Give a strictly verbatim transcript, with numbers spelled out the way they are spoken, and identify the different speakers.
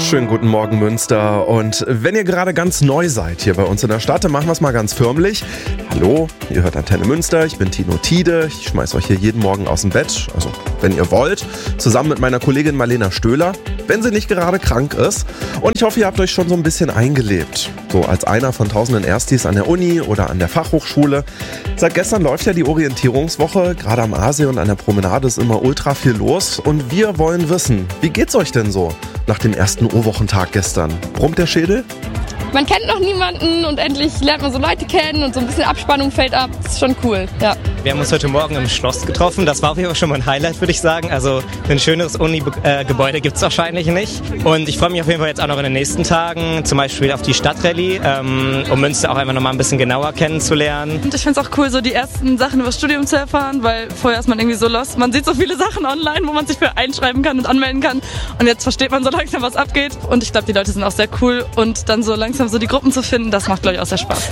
Speaker 1: Schönen guten Morgen Münster, und wenn ihr gerade ganz neu seid hier bei uns in der Stadt, dann machen wir es mal ganz förmlich. Hallo, ihr hört Antenne Münster, ich bin Tino Tiede, ich schmeiß euch hier jeden Morgen aus dem Bett, also wenn ihr wollt, zusammen mit meiner Kollegin Marlena Stöhler, wenn sie nicht gerade krank ist, und ich hoffe, ihr habt euch schon so ein bisschen eingelebt, so als einer von tausenden Erstis an der Uni oder an der Fachhochschule. Seit gestern läuft ja die Orientierungswoche, gerade am Aasee und an der Promenade ist immer ultra viel los, und wir wollen wissen, wie geht's euch denn so nach dem ersten O-Wochentag gestern? Brummt der Schädel?
Speaker 2: Man kennt noch niemanden und endlich lernt man so Leute kennen und so ein bisschen Abspannung fällt ab. Das ist schon cool, ja.
Speaker 3: Wir haben uns heute Morgen im Schloss getroffen. Das war auf jeden Fall schon mal ein Highlight, würde ich sagen. Also ein schöneres Uni-Gebäude gibt es wahrscheinlich nicht. Und ich freue mich auf jeden Fall jetzt auch noch in den nächsten Tagen, zum Beispiel auf die Stadtrallye, ähm, um Münster auch einfach noch mal ein bisschen genauer kennenzulernen.
Speaker 4: Und ich finde es auch cool, so die ersten Sachen über das Studium zu erfahren, weil vorher ist man irgendwie so lost. Man sieht so viele Sachen online, wo man sich für einschreiben kann und anmelden kann. Und jetzt versteht man so langsam, was abgeht. Und ich glaube, die Leute sind auch sehr cool. Und dann so langsam so die Gruppen zu finden, das macht, glaube ich, auch sehr Spaß.